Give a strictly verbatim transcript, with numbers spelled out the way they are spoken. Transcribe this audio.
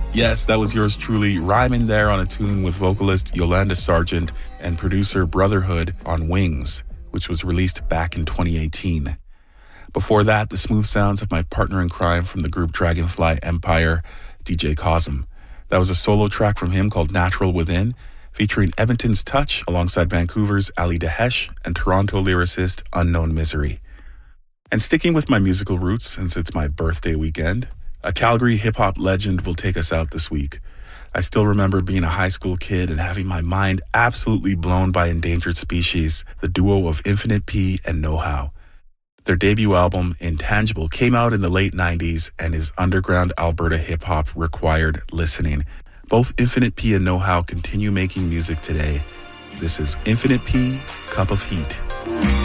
Yes, that was yours truly, rhyming there on a tune with vocalist Yolanda Sargent and producer Brotherhood on Wings, which was released back in twenty eighteen. Before that, the smooth sounds of my partner in crime from the group Dragonfly Empire, D J Cosm. That was a solo track from him called Natural Within, featuring Edmonton's Touch alongside Vancouver's Ali Dahesh and Toronto lyricist Unknown Misery. And sticking with my musical roots since it's my birthday weekend, a Calgary hip-hop legend will take us out this week. I still remember being a high school kid and having my mind absolutely blown by Endangered Species, the duo of Infinite P and Know How. Their debut album, Intangible, came out in the late nineties and is underground Alberta hip-hop required listening. Both Infinite P and Know How continue making music today. This is Infinite P, Cup of Heat.